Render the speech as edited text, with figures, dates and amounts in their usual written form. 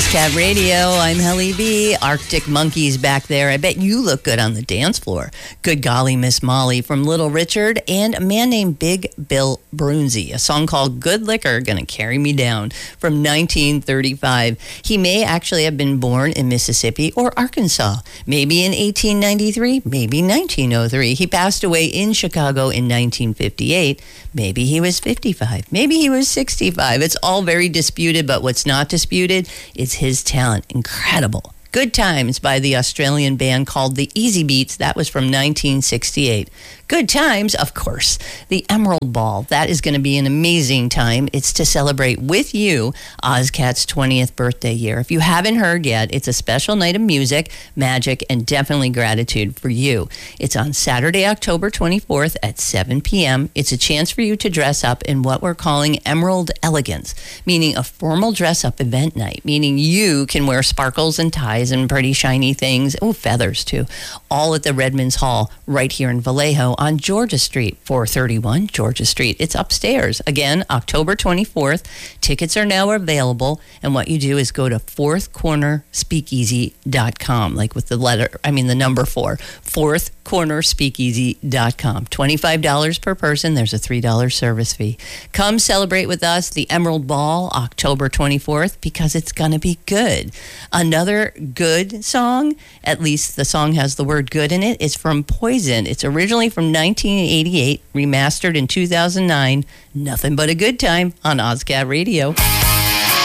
Ozcat Radio, I'm Helly B. Arctic Monkeys back there. I bet you look good on the dance floor. Good golly, Miss Molly from Little Richard and a man named Big Bill Brunzi. A song called Good Liquor, Gonna Carry Me Down from 1935. He may actually have been born in Mississippi or Arkansas. Maybe in 1893, maybe 1903. He passed away in Chicago in 1958. Maybe he was 55. Maybe he was 65. It's all very disputed, but what's not disputed is his talent. Incredible. Good Times by the Australian band called the Easy Beats. That was from 1968. Good Times, of course, the Emerald Ball. That is going to be an amazing time. It's to celebrate with you Ozcat's 20th birthday year. If you haven't heard yet, it's a special night of music, magic, and definitely gratitude for you. It's on Saturday, October 24th at 7 p.m. It's a chance for you to dress up in what we're calling Emerald Elegance, meaning a formal dress-up event night, meaning you can wear sparkles and ties and pretty shiny things, feathers too, all at the Redmonds Hall right here in Vallejo on Georgia Street, 431 Georgia Street. It's upstairs. Again, October 24th. Tickets are now available, and what you do is go to fourthcornerspeakeasy.com, like with the number 4, fourthcornerspeakeasy.com. $25 per person. There's a $3 service fee. Come celebrate with us the Emerald Ball, October 24th, because it's going to be good. Another good song, at least the song has the word good in it, is from Poison. It's originally from 1988, remastered in 2009. Nothing but a good time on Ozcat Radio.